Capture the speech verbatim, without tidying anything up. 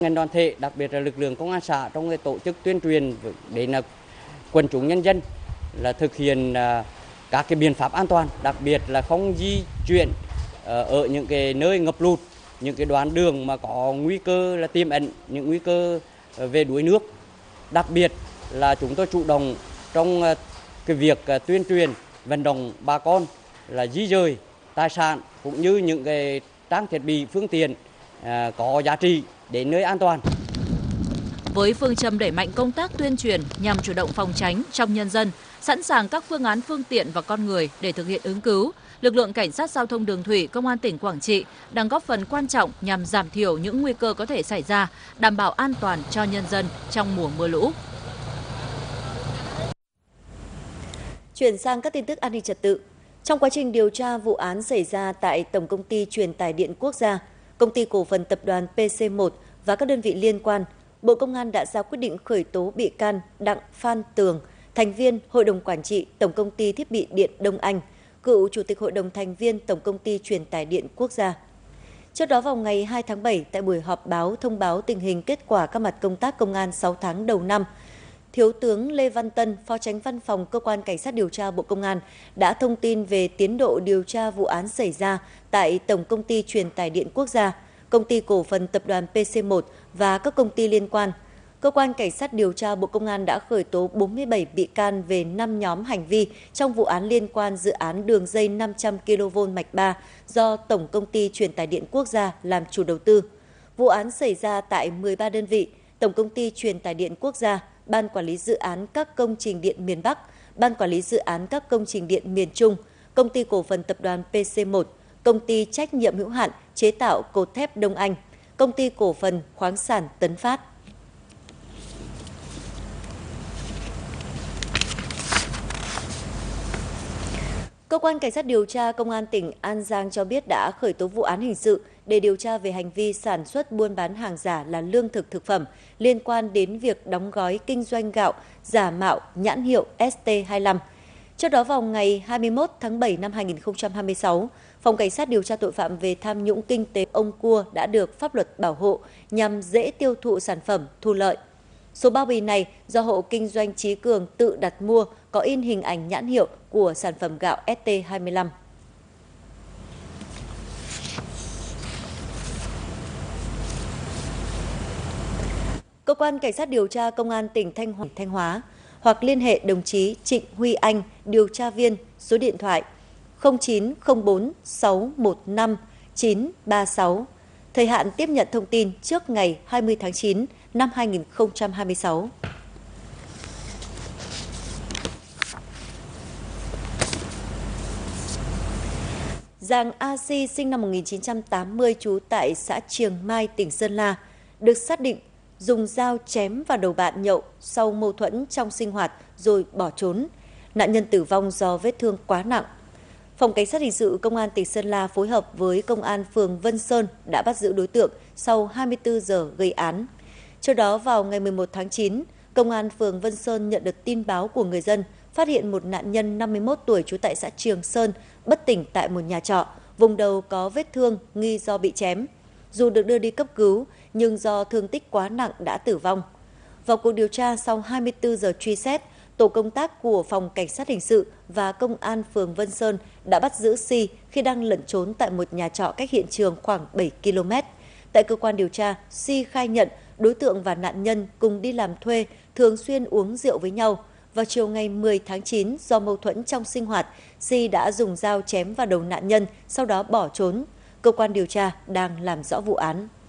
Ngành đoàn thể, đặc biệt là lực lượng công an xã trong cái tổ chức tuyên truyền đến là quần chúng nhân dân là thực hiện các cái biện pháp an toàn, đặc biệt là không di chuyển ở những cái nơi ngập lụt, những cái đoạn đường mà có nguy cơ là tiềm ẩn những nguy cơ về đuối nước. Đặc biệt là chúng tôi chủ động trong cái việc tuyên truyền vận động bà con là di dời tài sản cũng như những cái trang thiết bị phương tiện có giá trị đến nơi an toàn. Với phương châm đẩy mạnh công tác tuyên truyền nhằm chủ động phòng tránh trong nhân dân, sẵn sàng các phương án phương tiện và con người để thực hiện ứng cứu, lực lượng cảnh sát giao thông đường thủy Công an tỉnh Quảng Trị đang góp phần quan trọng nhằm giảm thiểu những nguy cơ có thể xảy ra, đảm bảo an toàn cho nhân dân trong mùa mưa lũ. Chuyển sang các tin tức an ninh trật tự. Trong quá trình điều tra vụ án xảy ra tại Tổng công ty Truyền tải điện quốc gia, Công ty cổ phần tập đoàn pê xê một và các đơn vị liên quan, Bộ Công an đã ra quyết định khởi tố bị can Đặng Phan Tường, thành viên Hội đồng Quản trị Tổng công ty Thiết bị điện Đông Anh, cựu Chủ tịch Hội đồng thành viên Tổng công ty Truyền tải điện quốc gia. Trước đó vào ngày hai tháng bảy, tại buổi họp báo thông báo tình hình kết quả các mặt công tác công an sáu tháng đầu năm, Thiếu tướng Lê Văn Tân, Phó Chánh Văn phòng Cơ quan Cảnh sát điều tra Bộ Công an đã thông tin về tiến độ điều tra vụ án xảy ra tại Tổng công ty Truyền tải điện quốc gia, Công ty cổ phần tập đoàn pê xê một và các công ty liên quan. Cơ quan Cảnh sát điều tra Bộ Công an đã khởi tố bốn mươi bảy bị can về năm nhóm hành vi trong vụ án liên quan dự án đường dây năm trăm ki lô vôn mạch ba do Tổng công ty Truyền tải điện quốc gia làm chủ đầu tư. Vụ án xảy ra tại mười ba đơn vị: Tổng công ty Truyền tải điện quốc gia, Ban quản lý dự án các công trình điện miền Bắc, Ban quản lý dự án các công trình điện miền Trung, Công ty cổ phần tập đoàn pê xê một, Công ty trách nhiệm hữu hạn chế tạo cột thép Đông Anh, Công ty cổ phần khoáng sản Tấn Phát. Cơ quan Cảnh sát điều tra Công an tỉnh An Giang cho biết đã khởi tố vụ án hình sự để điều tra về hành vi sản xuất buôn bán hàng giả là lương thực thực phẩm liên quan đến việc đóng gói kinh doanh gạo giả mạo nhãn hiệu ét tê hai mươi lăm. Trước đó vào ngày hai mươi mốt tháng bảy năm hai nghìn không trăm hai mươi sáu, Phòng Cảnh sát điều tra tội phạm về tham nhũng kinh tế ông Cua đã được pháp luật bảo hộ nhằm dễ tiêu thụ sản phẩm thu lợi. Số bao bì này do hộ kinh doanh Chí Cường tự đặt mua, có in hình ảnh nhãn hiệu của sản phẩm gạo ét tê hai mươi lăm. Cơ quan Cảnh sát điều tra Công an tỉnh Thanh Hóa, Thanh Hóa hoặc liên hệ đồng chí Trịnh Huy Anh, điều tra viên, số điện thoại không chín không bốn sáu một năm chín ba sáu. Thời hạn tiếp nhận thông tin trước ngày hai mươi tháng chín năm hai nghìn không trăm hai mươi sáu. Giàng A Si sinh năm một nghìn chín trăm tám mươi, trú tại xã Triềng Mai, tỉnh Sơn La, được xác định dùng dao chém vào đầu bạn nhậu sau mâu thuẫn trong sinh hoạt rồi bỏ trốn. Nạn nhân tử vong do vết thương quá nặng. Phòng Cảnh sát hình sự Công an tỉnh Sơn La phối hợp với Công an phường Vân Sơn đã bắt giữ đối tượng sau hai mươi tư giờ gây án. Trước đó vào ngày mười một tháng chín, Công an phường Vân Sơn nhận được tin báo của người dân phát hiện một nạn nhân năm mươi mốt tuổi trú tại xã Triềng Sơn bất tỉnh tại một nhà trọ, vùng đầu có vết thương nghi do bị chém. Dù được đưa đi cấp cứu nhưng do thương tích quá nặng đã tử vong. Vào cuộc điều tra sau hai mươi tư giờ truy xét, tổ công tác của Phòng Cảnh sát hình sự và Công an phường Vân Sơn đã bắt giữ Si khi đang lẩn trốn tại một nhà trọ cách hiện trường khoảng bảy ki lô mét. Tại cơ quan điều tra, Si khai nhận đối tượng và nạn nhân cùng đi làm thuê, thường xuyên uống rượu với nhau. Vào chiều ngày mười tháng chín, do mâu thuẫn trong sinh hoạt, Si đã dùng dao chém vào đầu nạn nhân, sau đó bỏ trốn. Cơ quan điều tra đang làm rõ vụ án.